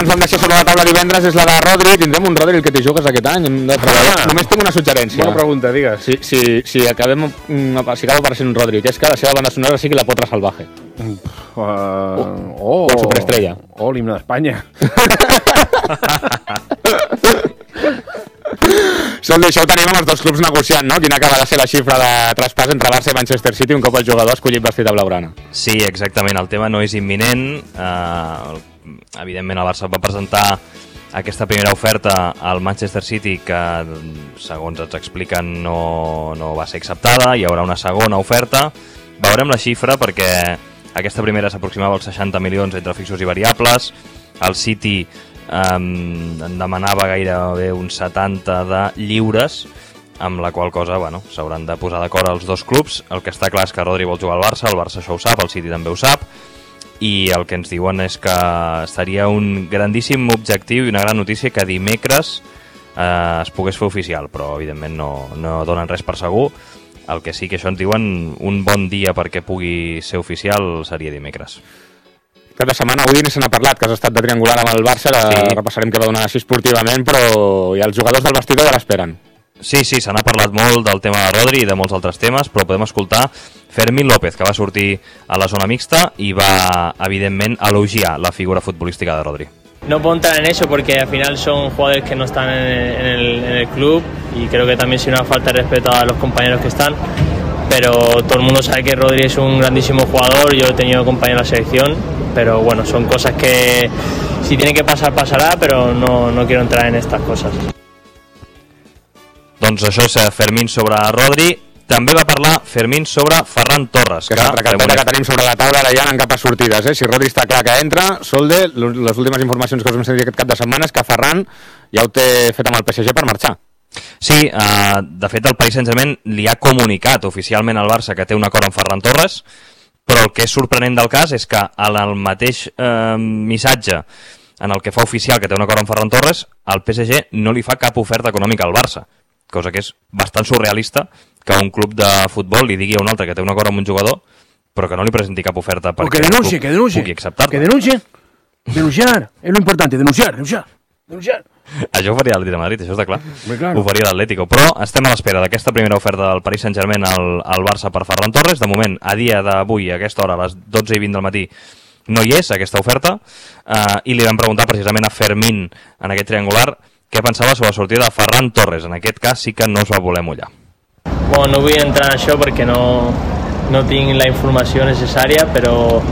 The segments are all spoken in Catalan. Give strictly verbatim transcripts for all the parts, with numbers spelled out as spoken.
que ens vam deixar sobre la taula divendres és la de Rodri. Tindrem un Rodri el que t'hi jugues aquest any? Ah. Només tinc una suggerència. Bona pregunta, digues. Si, si, si, acabem, si acaba apareixent un Rodri, que és que la seva banda sonora sí que la Potra Salvaje. Uh, o, oh, o Superestrella. O oh, l'himne d'Espanya. Sol, això ho tenim amb els dos clubs negociant, no? Quina acaba de ser la xifra de traspàs entre Barça i Manchester City un cop el jugador escollit vestit de blaugrana. Sí, exactament, el tema no és imminent. Uh, evidentment el Barça va presentar aquesta primera oferta al Manchester City que, segons ens expliquen, no, no va ser acceptada. Hi haurà una segona oferta. Veurem la xifra perquè aquesta primera s'aproximava als seixanta milions entre fixos i variables. El City Um, en demanava gairebé uns setanta de lliures, amb la qual cosa bueno, s'hauran de posar d'acord els dos clubs. El que està clar és que Rodri vol jugar al Barça, el Barça això ho sap, el City també ho sap, i el que ens diuen és que seria un grandíssim objectiu i una gran notícia que dimecres eh, es pogués fer oficial, però evidentment no, no donen res per segur. El que sí que això ens diuen, un bon dia perquè pugui ser oficial seria dimecres. Cada setmana avui ni se n'ha parlat, que has estat de triangular amb el Barça, sí. Repassarem què va donar així esportivament, però i els jugadors del vestidor ja l'esperen. Sí, sí, se n'ha parlat molt del tema de Rodri i de molts altres temes, però podem escoltar Fermín López, que va sortir a la zona mixta i va, evidentment, elogiar la figura futbolística de Rodri. No puedo entrar en eso porque al final son jugadores que no están en el, en el, en el club y creo que también sería una falta de respeto a los compañeros que están. Pero todo el mundo sabe que Rodri es un grandísimo jugador, yo he tenido compañero en la selección, pero bueno, son cosas que si tiene que pasar, pasará, pero no, no quiero entrar en estas cosas. Doncs això és Fermín sobre Rodri. També va parlar Fermín sobre Ferran Torres. Que, que és altra carpeta que tenim sobre la taula, ara ja no en cap a sortides. Eh? Si Rodri està clar que entra, Solde, les últimes informacions que us hem sentit aquest cap de setmana és que Ferran ja ho té fet amb el P S G per marxar. Sí, uh, de fet el Paris Saint-Germain li ha comunicat oficialment al Barça que té un acord amb Ferran Torres, però el que és sorprenent del cas és que en el mateix uh, missatge en el que fa oficial que té un acord amb Ferran Torres, el P S G no li fa cap oferta econòmica al Barça, cosa que és bastant surrealista que un club de futbol li digui a un altre que té un acord amb un jugador però que no li presenti cap oferta perquè que denuncie, el club pugui acceptar-la. Que denuncie, denunciar, és lo importante, denunciar, denunciar, denunciar. Això ho faria l'Atlètic de Madrid, això està clar. Claro. Ho faria l'Atlético. Però estem a l'espera d'aquesta primera oferta del Paris Saint-Germain al, al Barça per Ferran Torres. De moment, a dia d'avui, a aquesta hora, a les dotze i vint del matí, no hi és aquesta oferta. Uh, I li vam preguntar precisament a Fermín, en aquest triangular, què pensava sobre la sortida de Ferran Torres. En aquest cas sí que no es va voler mullar. Bueno, no vull entrar en això perquè no, no tinc la informació necessària, però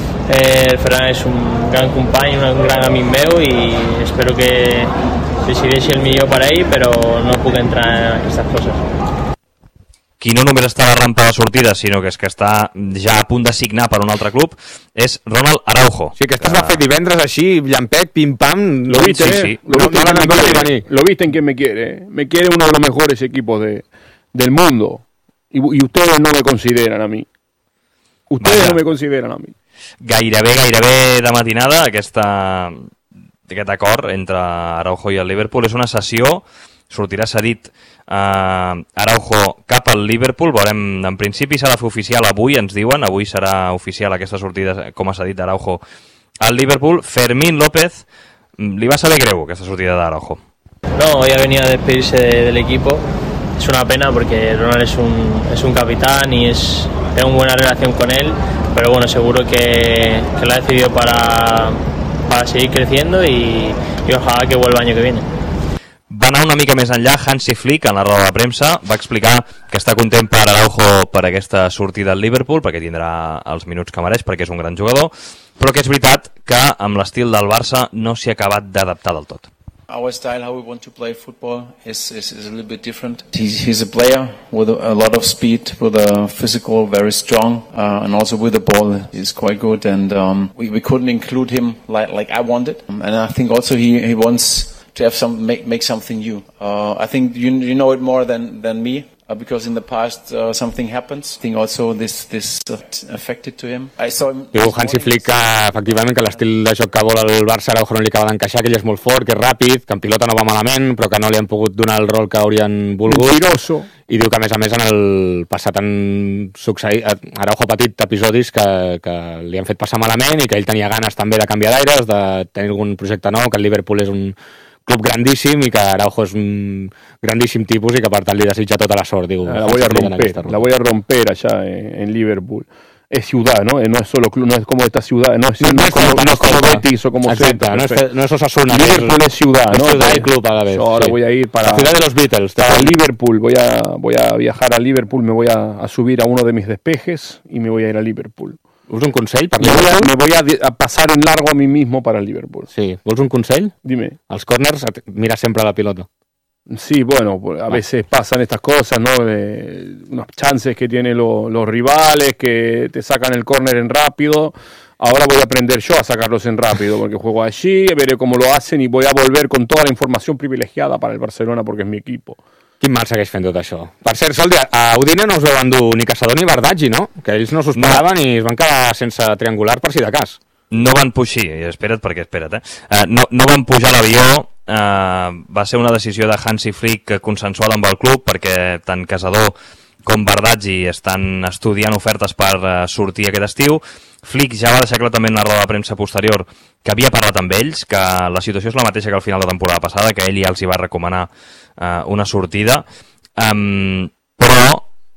Eh, el Ferran és un gran company, un gran amic meu i espero que decideixi el millor per a ell, però no puc entrar en aquestes coses. Qui no només està a la rampa de sortida, sinó que és que està ja a punt de signar per un altre club, és Ronald Araujo. Sí, que este es va fer divendres així, llampec, pim-pam... Lo viste, sí, eh? sí. Lo, no, viste no, no, me no, quiere, lo viste en quien me quiere. Me quiere uno de los mejores equipos de, del mundo. Y, y ustedes no me consideran a mí. Ustedes Vaya. no me consideran a mí. Gairebé, gairebé de matinada aquesta, aquest acord entre Araujo i el Liverpool és una cessió, sortirà cedit eh, Araujo cap al Liverpool, veurem, en principi s'ha de fer oficial avui, ens diuen, avui serà oficial aquesta sortida com a cedit d'Araujo al Liverpool. Fermín López li va saber greu aquesta sortida d'Araujo. No, hoy ha venido a despedirse de, del equipo. Es una pena porque Ronald es un, es un capitán y es, tengo una buena relación con él, pero bueno, seguro que, que lo ha decidido para, para seguir creciendo y, y ojalá que vuelva el año que viene. Va anar una mica més enllà Hansi Flick en la roda de premsa, va explicar que està content per Araujo per aquesta sortida al Liverpool, perquè tindrà els minuts que mereix, perquè és un gran jugador, però que és veritat que amb l'estil del Barça no s'hi ha acabat d'adaptar del tot. Our style, how we want to play football, is, is, is a little bit different. He's, he's a player with a, a lot of speed, with a physical, very strong, uh, and also with the ball, he's quite good. And um, we, we couldn't include him like, like I wanted. And I think also he, he wants to have some make, make something new. Uh, I think you, you know it more than, than me. Uh, because in the past uh, something happens. I think also this this uh, affected to him. I saw him. Diu Hansi Flick que efectivament que l'estil de joc que vol el Barça Araujo no li acaba d'encaixar, que ell és molt fort, que és ràpid, que en pilota no va malament, però que no li han pogut donar el rol que haurien volgut. Mentiroso. I diu que a més a més en el passat han succeït, Araujo ha patit episodis que, que li han fet passar malament i que ell tenia ganes també de canviar d'aires, de tenir algun projecte nou, que el Liverpool és un club grandíssim i que Araujo és un grandíssim tipus i que per tant li desitja tota la sort. Diu, la voy a romper, la voy a romper allá en, en Liverpool. Es ciudad, ¿no? No es solo club, no es como esta ciudad, no es, no no es como, no es como Betis o como Exacte, no, es, no es Osasuna. Liverpool es ciudad, ¿no? Es ciudad y club a la vez. Yo ahora sí. voy a ir para la ciudad de los Beatles. Para Liverpool, voy a, voy a viajar a Liverpool, me voy a, a subir a uno de mis despejes y me voy a ir a Liverpool. Vols un consell per me voy, a, me voy a, a pasar en largo a mí mismo para el Liverpool. Sí, vols un consell? Dime. Els corners, mira sempre la pilota. Sí, bueno, a veces pasan estas cosas, ¿no? Eh, unos chances que tienen lo, los rivales, que te sacan el córner en rápido. Ahora voy a aprender yo a sacarlos en rápido, porque juego allí, veré cómo lo hacen y voy a volver con toda la información privilegiada para el Barcelona, porque es mi equipo. Quin mal segueix fent tot això. Per cert, Soldi, a Udine no us veu endur ni Caçador ni Bardaggi, no? Que ells no s'ho esperaven no. I es van quedar sense triangular per si de cas. No van pujar, espera't perquè espera't, eh? Uh, no, no van pujar a l'avió, uh, va ser una decisió de Hansi Flick consensuada amb el club perquè tant Caçador com Bardaggi estan estudiant ofertes per uh, sortir aquest estiu. Flick ja va deixar clar també en la roda de premsa posterior que havia parlat amb ells, que la situació és la mateixa que al final de temporada passada, que ell ja els hi va recomanar uh, una sortida, um, però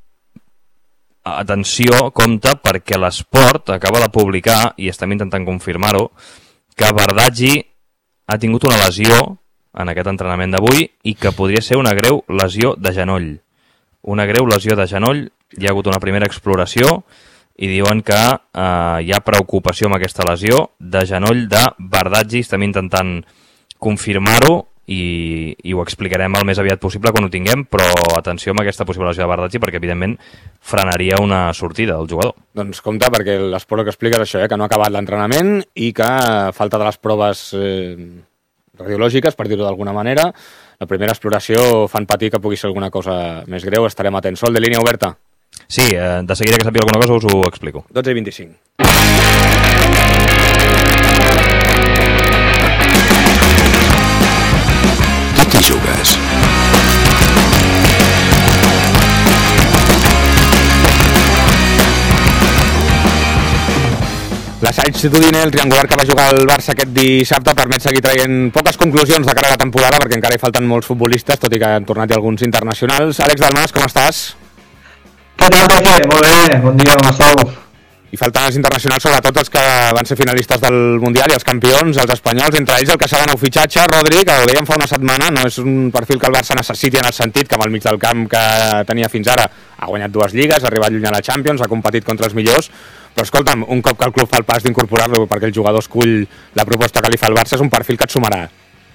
atenció, compte, perquè l'Esport acaba de publicar, i estem intentant confirmar-ho, que Bardaggi ha tingut una lesió en aquest entrenament d'avui i que podria ser una greu lesió de genoll. Una greu lesió de genoll, hi ha hagut una primera exploració i diuen que eh, hi ha preocupació amb aquesta lesió de genoll de Bardaggi. Estem intentant confirmar-ho i, i ho explicarem el més aviat possible quan ho tinguem, però atenció amb aquesta possible lesió de Bardaggi perquè evidentment frenaria una sortida del jugador. Doncs compte, perquè l'Esport que explica és això, eh, que no ha acabat l'entrenament i que falta de les proves eh, radiològiques, per dir-ho d'alguna manera, la primera exploració fan patir que pugui ser alguna cosa més greu. Estarem atents. Sol, de línia oberta. Sí, eh, de seguida que sàpiga alguna cosa us ho explico. dotze i vint-i-cinc. Què t'hi jugues? L'assaig d'Udine, el triangular que va jugar el Barça aquest dissabte, permet seguir traient poques conclusions de cara a la temporada, perquè encara hi falten molts futbolistes, tot i que han tornat alguns internacionals. Àlex Dalmas, com estàs? Què tal, Roger? Molt bé, bon dia, com estàu? I falten els internacionals, sobretot els que van ser finalistes del Mundial i els campions, els espanyols, entre ells el que s'ha de nou fitxatge, Rodri, que el veiem fa una setmana, no és un perfil que el Barça necessiti en el sentit que amb el mig del camp que tenia fins ara ha guanyat dues lligues, ha arribat lluny a la Champions, ha competit contra els millors, però escolta'm, un cop que el club fa el pas d'incorporar-lo perquè el jugador escull la proposta que li fa el Barça, és un perfil que et sumarà.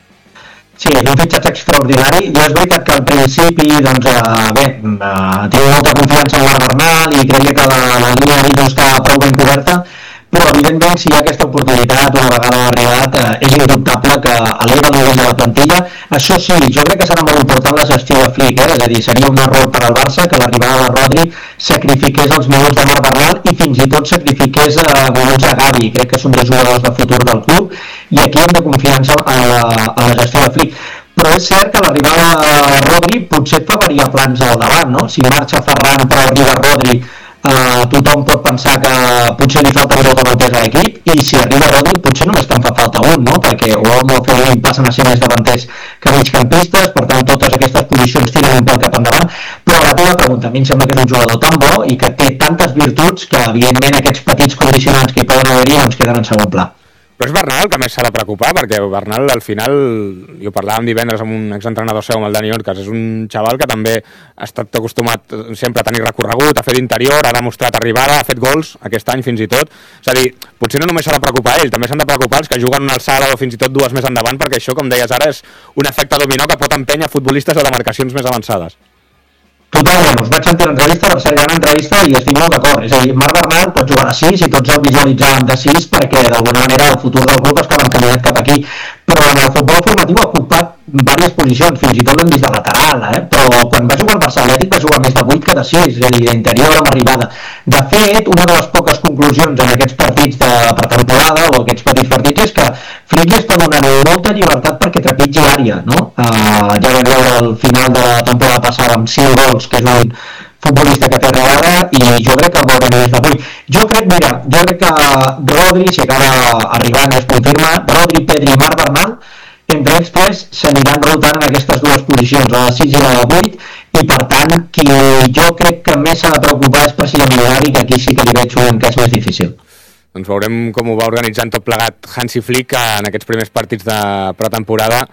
Sí, és un fitxatge extraordinari. Jo és veritat que al principi, doncs, eh, bé, eh, tinc molta confiança en Marc Bernal i creia que la, la línia de mig estava prou ben coberta, però evidentment si hi ha aquesta oportunitat una vegada arribat eh, és indubtable que eleva el nivell de la plantilla. Això sí, jo crec que serà molt important la gestió de Flick, eh? És a dir, seria un error per al Barça que l'arribada de Rodri sacrifiqués els minuts de Marc Bernal i fins i tot sacrifiqués eh, minuts a Gavi. Crec que són dos jugadors de futur del club i aquí hem de confiança a la, a la gestió de Flick. Però és cert que l'arribada de Rodri potser fa variar plans al davant, no? Si marxa Ferran però arriba Rodri, Uh, tothom pot pensar que potser li falta un davanter a l'equip i si arriba Rodri potser només te'n fa falta un, no? Perquè Olmo o Felipe passen a ser més davanters que migcampistes, per tant totes aquestes posicions tiren un pel cap endavant. Però la teva pregunta, a mi em sembla que és un jugador tan bo i que té tantes virtuts que evidentment aquests petits condicionants que hi poden haver-hi doncs queden en segon pla. Però és Bernal el que més s'ha de preocupar, perquè Bernal al final, i ho parlàvem divendres amb un exentrenador seu, amb el Dani Orcas, és un xaval que també ha estat acostumat sempre a tenir recorregut, a fer d'interior, ha demostrat arribada, ha fet gols aquest any fins i tot. És a dir, potser no només s'ha de preocupar ell, també s'han de preocupar els que juguen una alçada o fins i tot dues més endavant, perquè això, com deies ara, és un efecte dominó que pot empènyer futbolistes a demarcacions més avançades. Totalment, us vaig sentir l'entrevista, va ser gran entrevista i estic molt d'acord. És a dir, Marc Bernal pot jugar a sis i tots el visualitzàvem de sis perquè d'alguna manera el futur del club estava encaminat cap aquí. Però en el futbol formatiu ha ocupat diverses posicions, fins i tot l'hem vist de lateral, eh? Però quan va jugar al Barça Atlètic va jugar més de vuit que de sis, és a dir, d'interior amb arribada. De fet, una de les poques conclusions en aquests partits de pretemporada o aquests petits partits és que Flick està donant molta llibertat perquè trepitgi l'àrea, no? Uh, ja vam veure al final de la temporada passada amb cinc gols, que és un futbolista que té regada, i jo crec que el veurem des d'avui. Jo crec, mira, jo crec que Rodri, si acaba arribant, es confirma, Rodri, Pedri i Marc Bernal, entre ells tres s'aniran rotant en aquestes dues posicions, la de sis i la de vuit, i per tant, qui jo crec que més s'ha de preocupar és precisament l'Ari, que aquí sí que li veig un cas més difícil. Doncs veurem com ho va organitzant tot plegat Hansi Flick en aquests primers partits de pretemporada.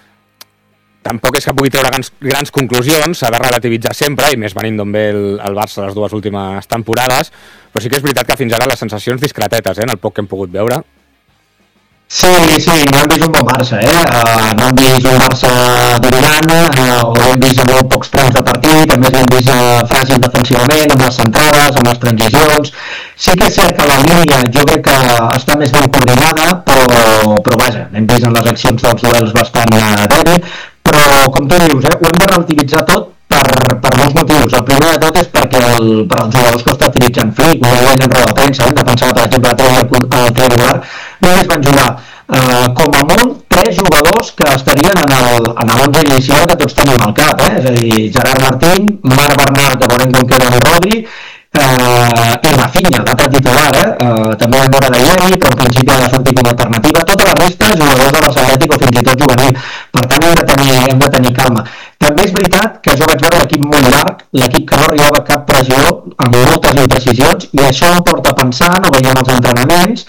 Tampoc és que pugui treure grans, grans conclusions, s'ha de relativitzar sempre, i més venint d'on ve el, el Barça les dues últimes temporades, però sí que és veritat que fins ara les sensacions discretetes, eh, en el poc que hem pogut veure. Sí, sí, no hem vist un bon Barça, eh? Uh, no hem vist un Barça dominant, uh, o l'hem vist amb molt pocs trams de partit, a més l'hem vist uh, fràgil defensivament, amb les centrades, amb les transicions. Sí que és cert que la línia jo crec que està més ben coordinada, però, però vaja, hem vist en les accions dels duels bastant uh, dèbil, però com tu dius, eh, ho hem de relativitzar tot per, per molts motius. El primer de tot és perquè el, per als jugadors que està utilitzant Flick, no hi ha en roda de premsa, eh, que pensava, per exemple, el triangular, només van jugar eh, com a molt tres jugadors que estarien en el, en l'onze inicial que tots tenim al cap, eh? És a dir, Gerard Martín, Marc Bernal, que veurem com queda amb Rodri, Uh, i Rafinha, l'altre titular, eh? uh, també vam veure de Yeri, però en principi ha de sortir com a alternativa. Tota la resta, jugadors de l'Atlètic o fins i tot juvenil. Per tant, hem de, tenir, hem de tenir calma. També és veritat que jo vaig veure l'equip molt llarg, l'equip que no arribava a cap pressió, amb moltes imprecisions, i això em porta a pensar, no veiem els entrenaments,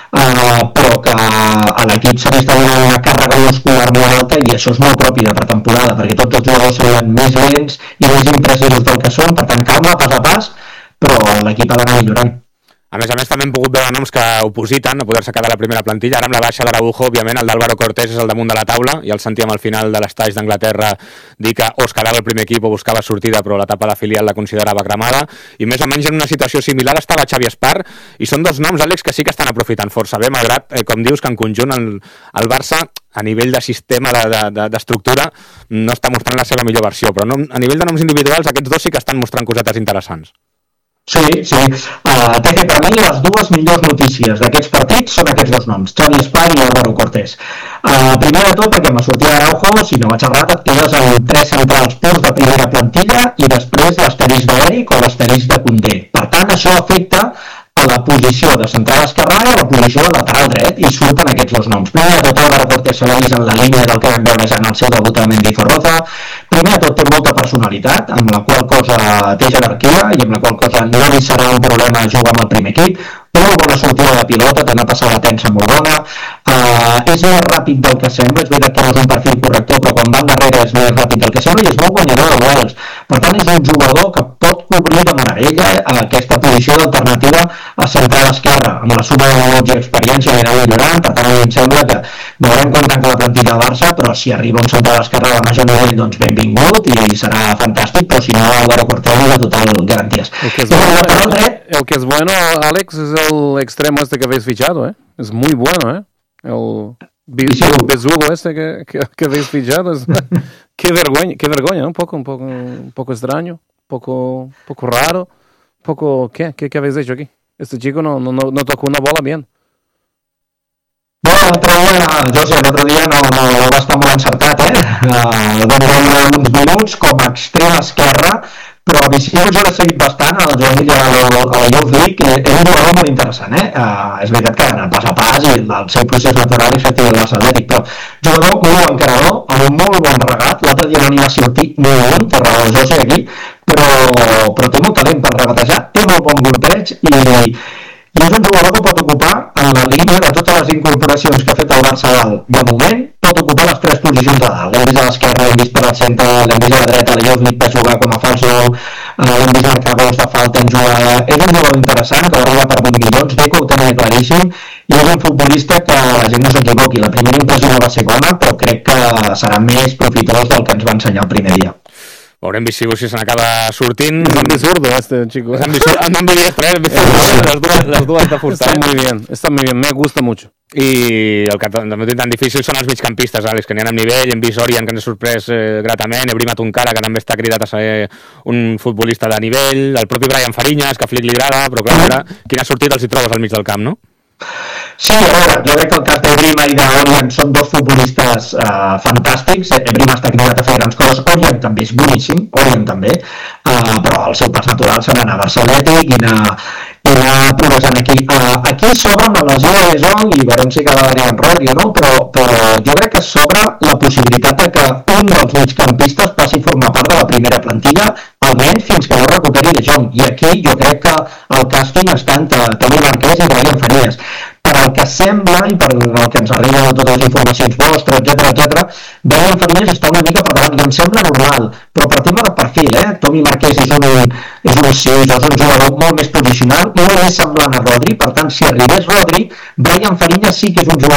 uh, però que a l'equip se li està donant una càrrega muscular molt alta, i això és molt propi de pretemporada, perquè tots els jugadors seran més lents i més imprecisos del que són. Per tant, calma, pas a pas, però l'equip ha d'anar millorant. A més a més, també hem pogut veure noms que opositen a poder-se quedar a la primera plantilla. Ara amb la baixa d'Araujo, òbviament, el d'Álvaro Cortés és el damunt de la taula, i el sentíem al final de l'estage d'Anglaterra dir que o es quedava el primer equip o buscava sortida, però l'etapa de filial la considerava cremada, i més o menys en una situació similar estava Xavi Espart, i són dos noms, Àlex, que sí que estan aprofitant força bé, malgrat, eh, com dius, que en conjunt el, el Barça, a nivell de sistema, d'estructura, de, de, no està mostrant la seva millor versió, però no, a nivell de noms individuals, aquests dos sí que estan mostrant cosetes interessants. Sí, sí. Uh, té que per mi les dues millors notícies d'aquests partits són aquests dos noms, Xavi Espart i Álvaro Cortés. Uh, primer de tot, perquè amb la sortida d'Araujo, si no vaig errat, et quedes amb tres centrals purs de primera plantilla i després l'asterisc d'Eric o l'asterisc de Koundé. Per tant, això afecta a la posició de central esquerrà i a la posició de lateral dret, i surten aquests dos noms. Primer de tot, Álvaro Cortés s'ha vist en la línia del que vam veure ja en el seu debut a Mendizorroza. Primer de tot, té molta personalitat, amb la qual cosa té jerarquia i amb la qual cosa no li serà un problema jugar amb el primer equip. Molt bona sortida de pilota, té una passada tensa molt bona, uh, és més ràpid del que sembla, és veritat que no és un perfil corrector, però quan va endarrere és més ràpid del que sembla i és molt guanyador de duels. Per tant, és un jugador que pot cobrir de meravella aquesta posició d'alternativa a central esquerra. Amb la suma de minuts i experiència anirà millorant, per tant, em sembla que veurem quan tanca la plantilla del Barça, però si arriba un central esquerra de major nivell, doncs benvingut i serà fantàstic, però si no, Álvaro Cortés de total garanties. El que es bueno, el que es bueno, Alex, es el extremo este que habéis fichado, ¿eh? Es muy bueno, ¿eh? El besugo este que, que, que habéis fichado. Es, qué vergüenza, qué vergüenza, ¿no? Un poco, un poco, un poco extraño, un poco, un poco raro, un poco, ¿qué? ¿Qué, qué habéis hecho aquí? Este chico no, no, no tocó una bola bien. Bueno, l'altre dia, José, l'altre dia no, no, no va estar molt encertat, eh? Uh, vam veure uns minuts com a extrema esquerra, però a Vicino jo l'he seguit bastant a la juvenil a la Youth League, és un jugador molt interessant, eh? Uh, és veritat que en el pas a pas i el seu procés natural és efectiu del Barça Atlètic, però jugador molt encarador, amb un molt bon regat, l'altre dia no n'hi va sortir ni un, per raó de José aquí, però, però té molt talent per regatejar, té molt bon golpeig i, i és un jugador que pot ocupar en la línia de totes les incorporacions que ha fet el Barça dalt. De moment pot ocupar les tres posicions de dalt. L'hem vist a l'esquerra, l'hem vist per al centre, l'hem vist a la dreta, la Youth League per jugar com a falso, l'hem vist marcar gols de falta en jugada. És un jugador interessant que va arribar per vuit milions, Deco ho tenia claríssim, i és un futbolista que la gent no s'equivoqui. La primera impressió no va ser bona, però crec que serà més profitós del que ens va ensenyar el primer dia. Haurem vist si se n'acaba sortint. És ambisurdo este chico. És ambisurdo, les dues de furtar. Está muy bien, está muy bien, me gusta mucho. i el que també ho tinc tan difícil són els migcampistes, Àlex, que n'hi ha amb nivell, hem vist Orion, que ens ha sorprès eh, gratament, Ebrim Atunkara, que també està cridat a ser un futbolista de nivell, el propi Brian Fariñas, que a Flick li agrada, però clar, ara, quina sortida els hi trobes al mig del camp, no? Sí, a veure, jo crec que el cas d'Ebrim i d'Orion són dos futbolistes eh, fantàstics. Ebrim està cridat a fer grans coses, Orion també és boníssim, Orion també, eh, però el seu pas natural serà anar a Barcelètic i anar, i anar progressant aquí. Eh, aquí s'obre una lesió de De Jong i veurem si queda Adrián Rodri o no, però, però jo crec que s'obre la possibilitat de que un dels migcampistes passi a formar part de la primera plantilla, almenys fins que no recuperi De Jong. I aquí jo crec que el càsting està entre Toni Marquès i Brian Fariñas. Per el que sembla i per el que ens arriben totes les informacions vostres, etcètera, etcètera, Brian Fariñas està una mica per davant i em sembla normal, però per tema de perfil, eh? Toni Marquès és un, és un sis, és un jugador molt més posicional, molt més semblant a Rodri, per tant, si arribés Rodri, Brian Fariñas sí que és un jugador